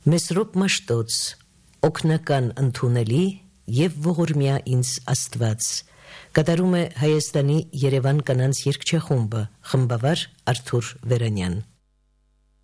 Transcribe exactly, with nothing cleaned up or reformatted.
Mesrop Mashtots, օգնական ընդունելի եւ ողորմյա ինձ Աստված։ Կատարում է Հայաստանի Երևան կանանց երգչախումբը, խմբավար Արթուր Վերանյան։